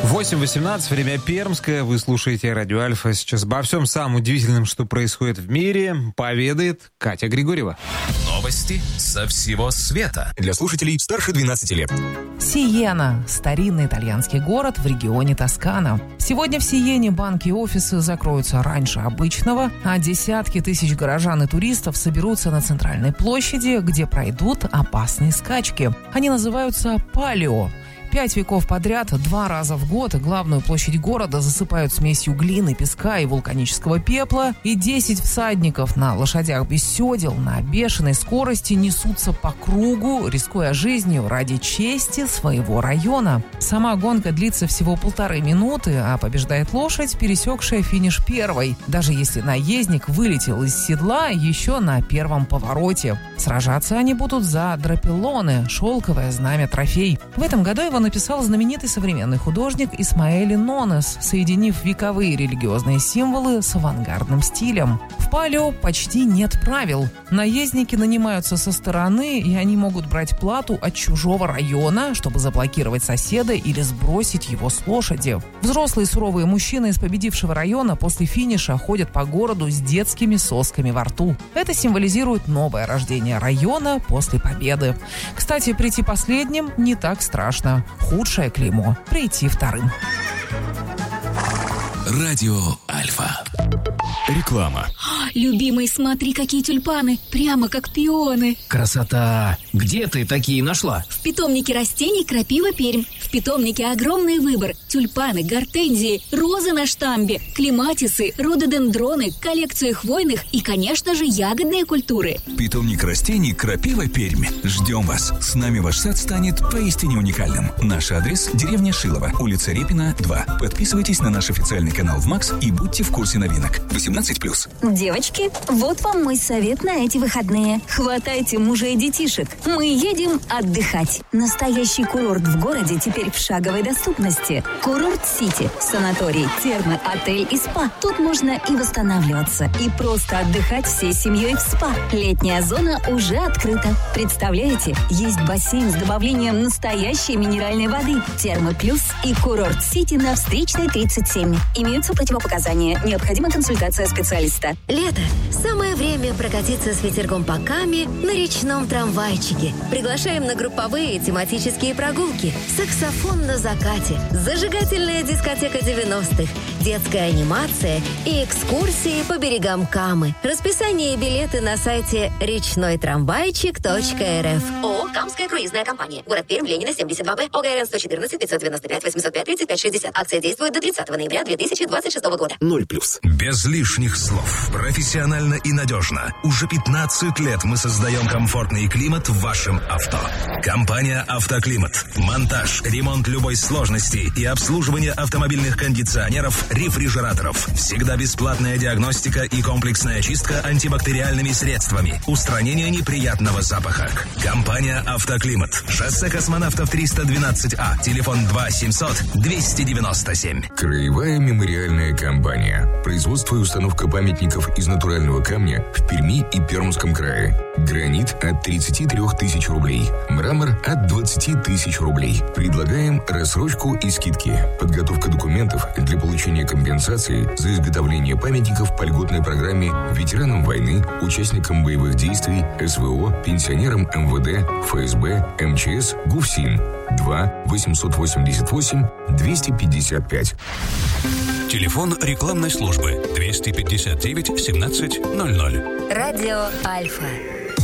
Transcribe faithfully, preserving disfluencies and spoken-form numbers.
восемь восемнадцать, время Пермское. Вы слушаете Радио Альфа. Сейчас обо всем самом удивительном, что происходит в мире, поведает Катя Григорьева. Новости со всего света. Для слушателей старше двенадцати лет. Сиена – старинный итальянский город в регионе Тоскана. Сегодня в Сиене банки и офисы закроются раньше обычного, а десятки тысяч горожан и туристов соберутся на центральной площади, где пройдут опасные скачки. Они называются «Палео». Пять веков подряд, два раза в год, главную площадь города засыпают смесью глины, песка и вулканического пепла, и десять всадников на лошадях без седел на бешеной скорости несутся по кругу, рискуя жизнью ради чести своего района. Сама гонка длится всего полторы минуты, а побеждает лошадь, пересекшая финиш первой, даже если наездник вылетел из седла еще на первом повороте. Сражаться они будут за драпеллоне, шелковое знамя-трофей. В этом году его написал знаменитый современный художник Исмаэль Нонес, соединив вековые религиозные символы с авангардным стилем. В палео почти нет правил. Наездники нанимаются со стороны, и они могут брать плату от чужого района, чтобы заблокировать соседа или сбросить его с лошади. Взрослые суровые мужчины из победившего района после финиша ходят по городу с детскими сосками во рту. Это символизирует новое рождение района после победы. Кстати, прийти последним не так страшно. Худшее клеймо – прийти вторым. Радио Альфа. Реклама. Любимый, смотри, какие тюльпаны, прямо как пионы. Красота! Где ты такие нашла? В питомнике растений «Крапива Пермь». В питомнике огромный выбор: тюльпаны, гортензии, розы на штамбе, клематисы, рододендроны, коллекция хвойных и, конечно же, ягодные культуры. Питомник растений «Крапива Пермь». Ждем вас. С нами ваш сад станет поистине уникальным. Наш адрес – деревня Шилово, улица Репина, два. Подписывайтесь на наш официальный канал в Макс и будьте в курсе новинок. восемнадцать плюс. Девочки, вот вам мой совет на эти выходные. Хватайте мужей и детишек. Мы едем отдыхать. Настоящий курорт в городе теперь в шаговой доступности. Курорт-Сити. Санаторий, термы, отель и спа. Тут можно и восстанавливаться, и просто отдыхать всей семьей в спа. Летняя зона уже открыта. Представляете, есть бассейн с добавлением настоящей минеральной воды. Термы плюс и Курорт-Сити на Встречной тридцать семь. Имеются противопоказания. Необходима консультация специалиста. Лето. Самое время прокатиться с ветерком по Каме на речном трамвайчике. Приглашаем на групповые тематические прогулки. Саксофон на закате. Зажигательная дискотека девяностых. Детская анимация и экскурсии по берегам Камы. Расписание и билеты на сайте речной трамвайчик точка эр эф. ООО «Камская круизная компания». Город Пермь, Ленина, семьдесят два Б. ОГРН сто четырнадцать пятьсот девяносто пять восемьсот пять тридцать пять шестьдесят. Акция действует до тридцатого ноября две тысячи двадцать шестого года. Ноль плюс. Без лишних слов. Профессионально и надежно. Уже пятнадцать лет мы создаем комфортный климат в вашем авто. Компания «Автоклимат». Монтаж, ремонт любой сложности и обслуживание автомобильных кондиционеров, рефрижераторов. Всегда бесплатная диагностика и комплексная очистка антибактериальными средствами. Устранение неприятного запаха. Компания «Автоклимат». Шоссе Космонавтов триста двенадцать А. Телефон два семьсот двести девяносто семь. Краевая мемориальная компания. Производство и установка памятников из натурального камня в Перми и Пермском крае. Гранит от тридцати трёх тысяч рублей. Мрамор от двадцати тысяч рублей. Предлагаем рассрочку и скидки. Подготовка документов для получения компенсации за изготовление памятников по льготной программе ветеранам войны, участникам боевых действий, эс вэ о, пенсионерам эм вэ дэ, эф эс бэ, эм че эс, ГУФСИН. два восемьсот восемьдесят восемь двести пятьдесят пять. Телефон рекламной службы двести пятьдесят девять семнадцать ноль ноль. Радио Альфа.